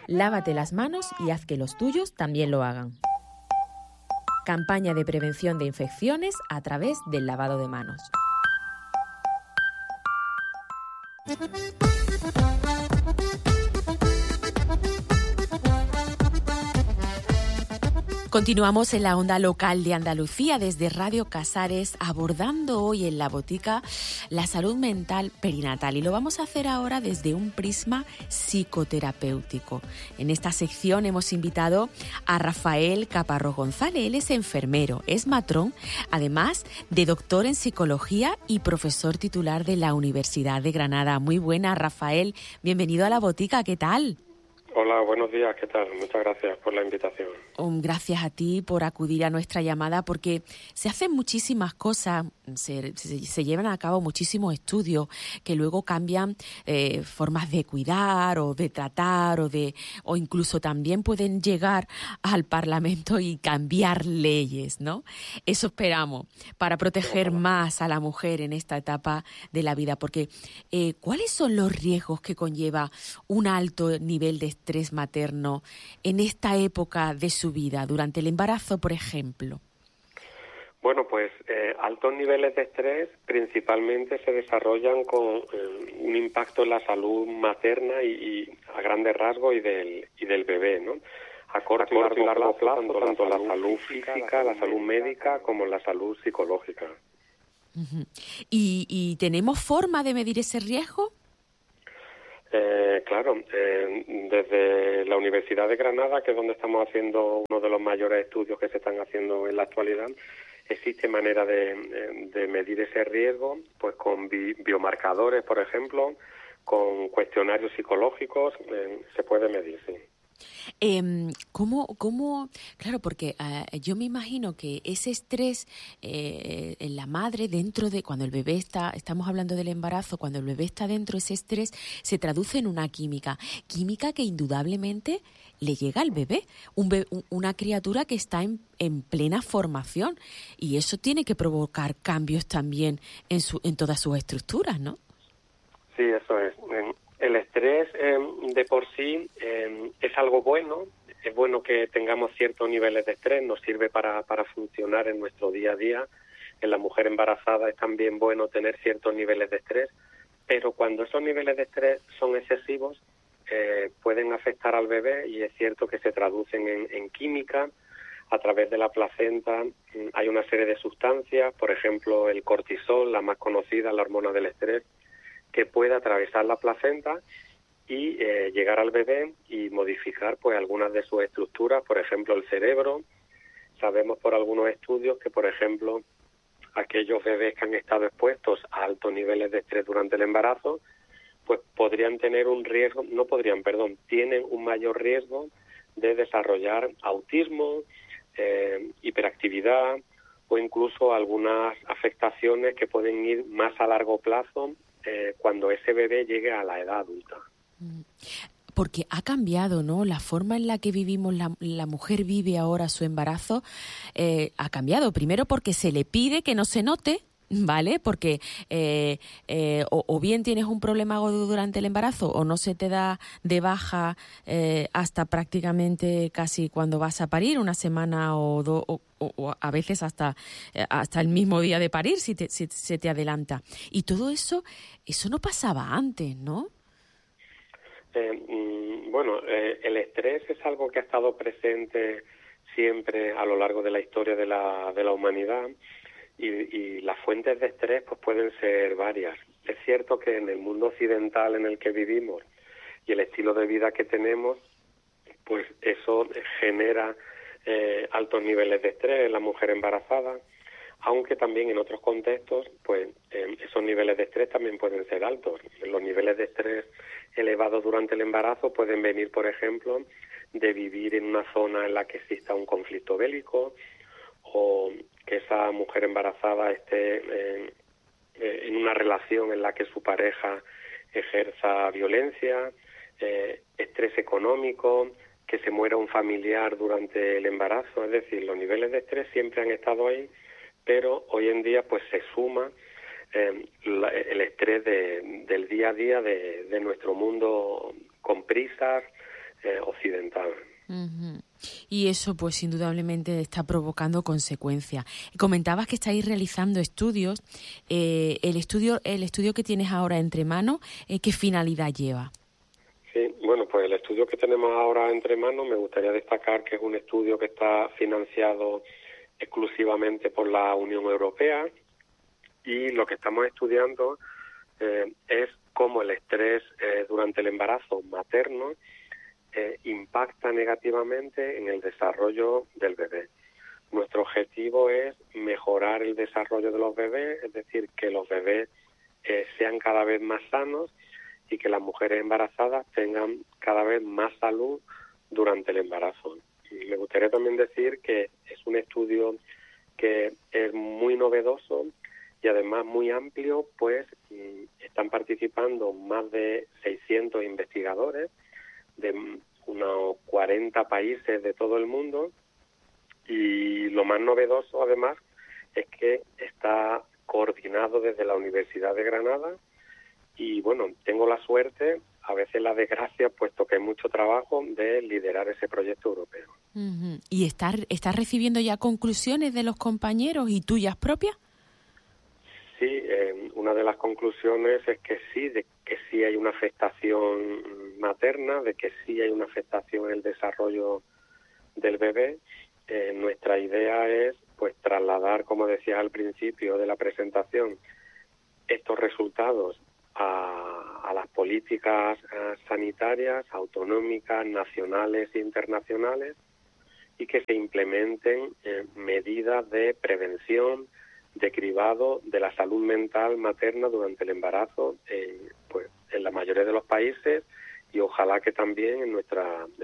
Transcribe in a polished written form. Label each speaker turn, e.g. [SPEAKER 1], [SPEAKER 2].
[SPEAKER 1] Lávate las manos y haz que los tuyos también lo hagan. Campaña de prevención de infecciones a través del lavado de manos. Continuamos en la onda local de Andalucía desde Radio Casares, abordando hoy en la botica la salud mental perinatal, y lo vamos a hacer ahora desde un prisma psicoterapéutico. En esta sección hemos invitado a Rafael Caparrós González. Él es enfermero, es matrón, además de doctor en psicología y profesor titular de la Universidad de Granada. Muy buena, Rafael, bienvenido a la botica, ¿qué tal?
[SPEAKER 2] Hola, buenos días, ¿qué tal? Muchas gracias por la invitación.
[SPEAKER 1] Gracias a ti por acudir a nuestra llamada, porque se hacen muchísimas cosas, se llevan a cabo muchísimos estudios que luego cambian formas de cuidar o de tratar o incluso también pueden llegar al Parlamento y cambiar leyes, ¿no? Eso esperamos para proteger más a la mujer en esta etapa de la vida, porque ¿cuáles son los riesgos que conlleva un alto nivel de estrés materno en esta época de su vida, durante el embarazo, por ejemplo?
[SPEAKER 2] Bueno, pues altos niveles de estrés principalmente se desarrollan con un impacto en la salud materna y a grandes rasgos y del bebé, ¿no? A corto y largo plazo, tanto la salud física, la salud médica, como la salud psicológica.
[SPEAKER 1] Uh-huh. ¿Y tenemos forma de medir ese riesgo?
[SPEAKER 2] Claro, desde la Universidad de Granada, que es donde estamos haciendo uno de los mayores estudios que se están haciendo en la actualidad, existe manera de medir ese riesgo, pues con biomarcadores, por ejemplo, con cuestionarios psicológicos, se puede medir, sí.
[SPEAKER 1] ¿Cómo? Claro, porque yo me imagino que ese estrés en la madre, dentro de cuando el bebé estamos hablando del embarazo, cuando el bebé está dentro, ese estrés se traduce en una química que indudablemente le llega al bebé, una criatura que está en plena formación, y eso tiene que provocar cambios también en todas sus estructuras, ¿no?
[SPEAKER 2] Sí, eso es. El estrés de por sí es algo bueno. Es bueno que tengamos ciertos niveles de estrés, nos sirve para funcionar en nuestro día a día. En la mujer embarazada es también bueno tener ciertos niveles de estrés, pero cuando esos niveles de estrés son excesivos, pueden afectar al bebé, y es cierto que se traducen en química. A través de la placenta hay una serie de sustancias, por ejemplo el cortisol, la más conocida, la hormona del estrés, que puede atravesar la placenta y llegar al bebé y modificar pues algunas de sus estructuras, por ejemplo el cerebro. Sabemos por algunos estudios que, por ejemplo, aquellos bebés que han estado expuestos a altos niveles de estrés durante el embarazo, pues tienen un mayor riesgo de desarrollar autismo, hiperactividad o incluso algunas afectaciones que pueden ir más a largo plazo cuando ese bebé llegue a la edad adulta.
[SPEAKER 1] Porque ha cambiado, ¿no? La forma en la que vivimos, la mujer vive ahora su embarazo, ha cambiado. Primero porque se le pide que no se note, ¿vale? Porque o bien tienes un problema durante el embarazo o no se te da de baja hasta prácticamente casi cuando vas a parir, una semana o dos, o a veces hasta el mismo día de parir si se te adelanta. Y todo eso no pasaba antes, ¿no?
[SPEAKER 2] El estrés es algo que ha estado presente siempre a lo largo de la historia de la humanidad. Y las fuentes de estrés pues pueden ser varias. Es cierto que en el mundo occidental en el que vivimos y el estilo de vida que tenemos, pues eso genera altos niveles de estrés en la mujer embarazada, aunque también en otros contextos pues esos niveles de estrés también pueden ser altos. Los niveles de estrés elevados durante el embarazo pueden venir, por ejemplo, de vivir en una zona en la que exista un conflicto bélico, o que esa mujer embarazada esté en una relación en la que su pareja ejerza violencia, estrés económico, que se muera un familiar durante el embarazo. Es decir, los niveles de estrés siempre han estado ahí, pero hoy en día pues se suma el estrés del día a día de nuestro mundo con prisas, occidental.
[SPEAKER 1] Uh-huh. Y eso, pues, indudablemente está provocando consecuencias. Comentabas que estáis realizando estudios. El estudio que tienes ahora entre manos, ¿qué finalidad lleva?
[SPEAKER 2] Sí, bueno, pues el estudio que tenemos ahora entre manos, me gustaría destacar que es un estudio que está financiado exclusivamente por la Unión Europea, y lo que estamos estudiando es cómo el estrés durante el embarazo materno impacta negativamente en el desarrollo del bebé. Nuestro objetivo es mejorar el desarrollo de los bebés, es decir, que los bebés sean cada vez más sanos y que las mujeres embarazadas tengan cada vez más salud durante el embarazo. Y me gustaría también decir que es un estudio que es muy novedoso y además muy amplio, pues están participando más de 600 investigadores de unos 40 países de todo el mundo, y lo más novedoso además es que está coordinado desde la Universidad de Granada. Y bueno, tengo la suerte, a veces la desgracia, puesto que hay mucho trabajo, de liderar ese proyecto europeo.
[SPEAKER 1] Uh-huh. ¿Y estás recibiendo ya conclusiones de los compañeros y tuyas propias?
[SPEAKER 2] Sí, una de las conclusiones es que sí, de que sí hay una afectación materna, de que sí hay una afectación en el desarrollo del bebé. Nuestra idea es, pues, trasladar, como decía al principio de la presentación, estos resultados a las políticas sanitarias autonómicas, nacionales e internacionales, y que se implementen medidas de prevención, de cribado de la salud mental materna durante el embarazo, pues en la mayoría de los países, y ojalá que también en nuestra